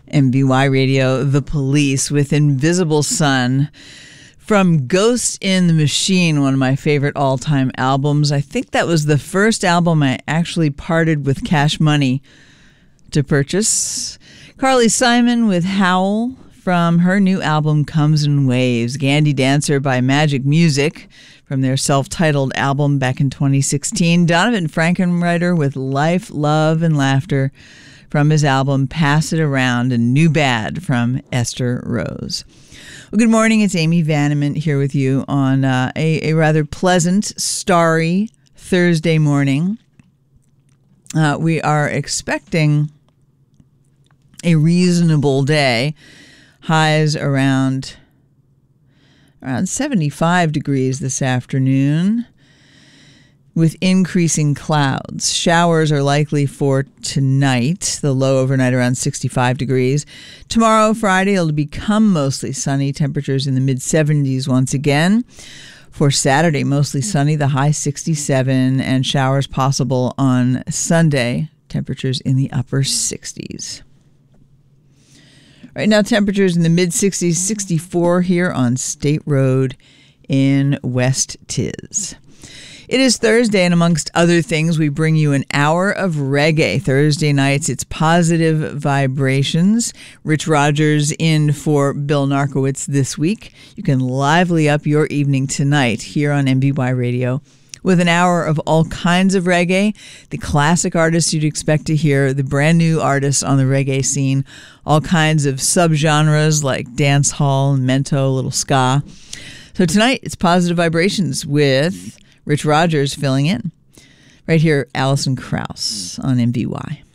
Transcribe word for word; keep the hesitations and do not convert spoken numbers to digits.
M B Y Radio, The Police with Invisible Sun from Ghost in the Machine, one of my favorite all-time albums. I think that was the first album I actually parted with cash money to purchase. Carly Simon with Howl from her new album Comes in Waves. Gandhi Dancer by Magic Music from their self-titled album back in twenty sixteen. Donovan Frankenreiter with Life, Love, and Laughter from his album Pass It Around, and New Bad from Esther Rose. Well, good morning. It's Amy Vanneman here with you on uh, a, a rather pleasant, starry Thursday morning. Uh, we are expecting a reasonable day. Highs around, around seventy-five degrees this afternoon, with increasing clouds. Showers are likely for tonight. The low overnight around sixty-five degrees. Tomorrow, Friday, it'll become mostly sunny. Temperatures in the mid seventies once again. For Saturday, mostly sunny. The high sixty-seven, and showers possible on Sunday. Temperatures in the upper sixties. Right now, temperatures in the mid sixties, sixty-four here on State Road in West Tiz. It is Thursday, and amongst other things, we bring you an hour of reggae. Thursday nights, it's Positive Vibrations. Rich Rogers in for Bill Narkowitz this week. You can lively up your evening tonight here on M B Y Radio with an hour of all kinds of reggae, the classic artists you'd expect to hear, the brand new artists on the reggae scene, all kinds of subgenres like dance hall, mento, little ska. So tonight, it's Positive Vibrations with Rich Rogers filling in. Right here, Alison Krauss on M B Y.